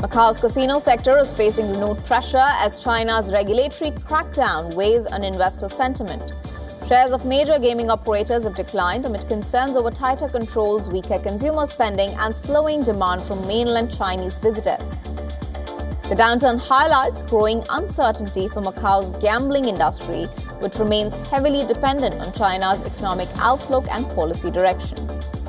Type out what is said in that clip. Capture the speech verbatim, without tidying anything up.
Macau's casino sector is facing renewed pressure as China's regulatory crackdown weighs on investor sentiment. Shares of major gaming operators have declined amid concerns over tighter controls, weaker consumer spending, and slowing demand from mainland Chinese visitors. The downturn highlights growing uncertainty for Macau's gambling industry, which remains heavily dependent on China's economic outlook and policy direction.